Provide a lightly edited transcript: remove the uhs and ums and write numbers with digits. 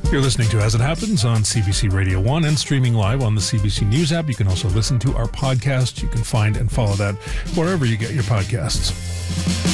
You're listening to As It Happens on CBC Radio 1 and streaming live on the CBC News app. You can also listen to our podcast. You can find and follow that wherever you get your podcasts.